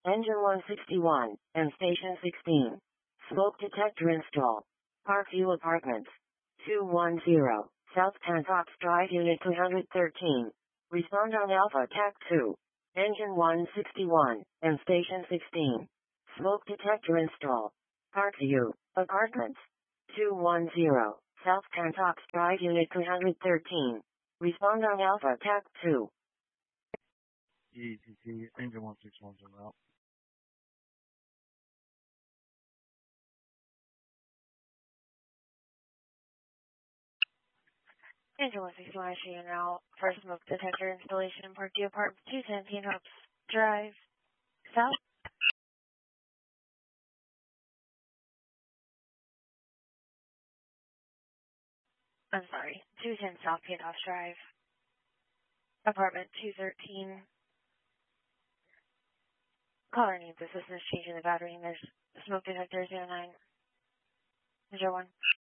Engine 161, and Station 16. Smoke detector install. Parkview Apartments. 210, South Pantox Drive, Unit 213. Respond on Alpha TAC 2. Engine 161, and Station 16. Smoke detector install. Parkview Apartments. 210, South Pantox Drive, Unit 213. Respond on Alpha TAC 2. ETC, Engine 161's en route. Engine 161 shooting out for smoke detector installation, Parkview Apartments, 210 Hopes Drive, South. I'm sorry, 210 South Pantox Drive, Apartment 213. Caller needs assistance changing the battery, and there's smoke detector 0901.